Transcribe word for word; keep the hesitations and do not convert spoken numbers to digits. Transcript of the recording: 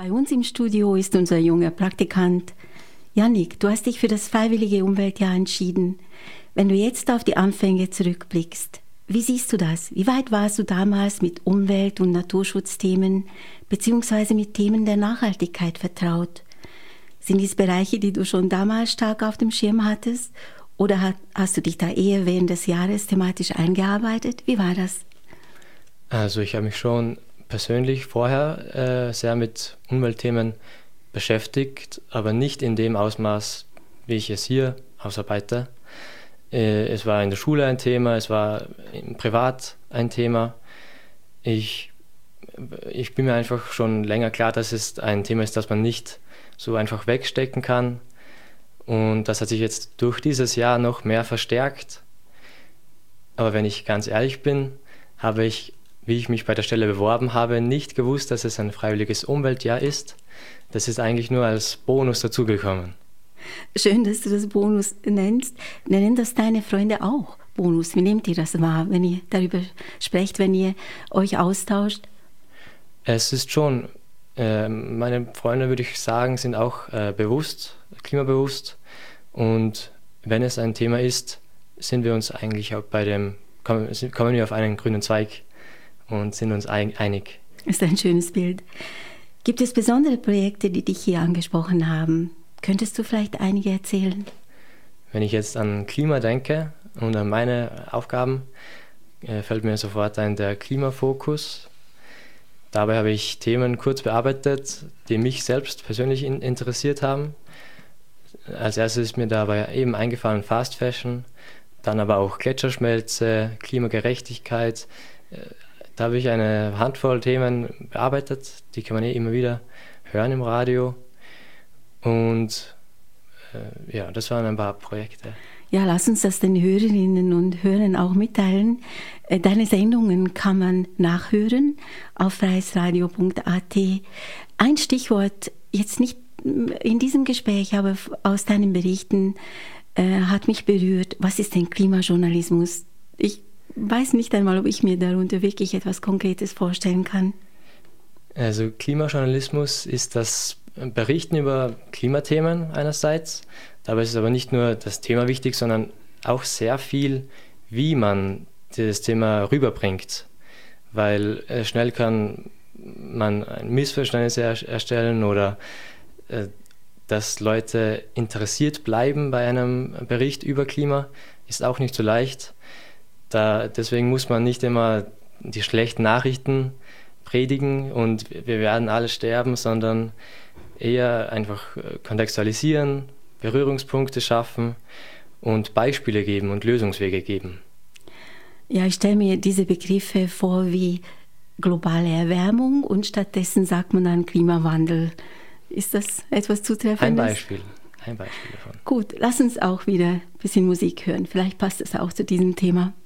Bei uns im Studio ist unser junger Praktikant Yannick. Du hast dich für das Freiwillige Umweltjahr entschieden. Wenn du jetzt auf die Anfänge zurückblickst, wie siehst du das? Wie weit warst du damals mit Umwelt- und Naturschutzthemen beziehungsweise mit Themen der Nachhaltigkeit vertraut? Sind dies Bereiche, die du schon damals stark auf dem Schirm hattest? Oder hast du dich da eher während des Jahres thematisch eingearbeitet? Wie war das? Also ich habe mich schon persönlich vorher äh, sehr mit Umweltthemen beschäftigt, aber nicht in dem Ausmaß, wie ich es hier ausarbeite. Äh, es war in der Schule ein Thema, es war privat ein Thema. Ich, ich bin mir einfach schon länger klar, dass es ein Thema ist, das man nicht so einfach wegstecken kann. Und das hat sich jetzt durch dieses Jahr noch mehr verstärkt. Aber wenn ich ganz ehrlich bin, habe ich, wie ich mich bei der Stelle beworben habe, nicht gewusst, dass es ein freiwilliges Umweltjahr ist. Das ist eigentlich nur als Bonus dazugekommen. Schön, dass du das Bonus nennst. Nennen das deine Freunde auch Bonus? Wie nehmt ihr das wahr, wenn ihr darüber sprecht, wenn ihr euch austauscht? Es ist schon, äh, meine Freunde, würde ich sagen, sind auch äh, bewusst, klimabewusst. Und wenn es ein Thema ist, sind wir uns eigentlich auch bei dem, kommen, kommen wir auf einen grünen Zweig und sind uns einig. Das ist ein schönes Bild. Gibt es besondere Projekte, die dich hier angesprochen haben? Könntest du vielleicht einige erzählen? Wenn ich jetzt an Klima denke und an meine Aufgaben, äh, fällt mir sofort ein der Klimafokus. Dabei habe ich Themen kurz bearbeitet, die mich selbst persönlich in, interessiert haben. Als erstes ist mir dabei eben eingefallen Fast Fashion, dann aber auch Gletscherschmelze, Klimagerechtigkeit. Da habe ich eine Handvoll Themen bearbeitet, die kann man eh immer wieder hören im Radio. Und äh, ja, das waren ein paar Projekte. Ja, lass uns das den Hörerinnen und Hörern auch mitteilen. Deine Sendungen kann man nachhören auf freiesradio punkt a t. Ein Stichwort, jetzt nicht in diesem Gespräch, aber aus deinen Berichten äh, hat mich berührt. Was ist denn Klimajournalismus? Ich weiß nicht einmal, ob ich mir darunter wirklich etwas Konkretes vorstellen kann. Also Klimajournalismus ist das Berichten über Klimathemen einerseits. Dabei ist aber nicht nur das Thema wichtig, sondern auch sehr viel, wie man das Thema rüberbringt. Weil äh, schnell kann man ein Missverständnis er- erstellen oder äh, dass Leute interessiert bleiben bei einem Bericht über Klima, ist auch nicht so leicht. Da, deswegen muss man nicht immer die schlechten Nachrichten predigen und wir werden alle sterben, sondern eher einfach kontextualisieren, Berührungspunkte schaffen und Beispiele geben und Lösungswege geben. Ja, ich stelle mir diese Begriffe vor wie globale Erwärmung und stattdessen sagt man dann Klimawandel. Ist das etwas Zutreffendes? Ein Beispiel, ein Beispiel davon. Gut, lass uns auch wieder ein bisschen Musik hören. Vielleicht passt es auch zu diesem Thema.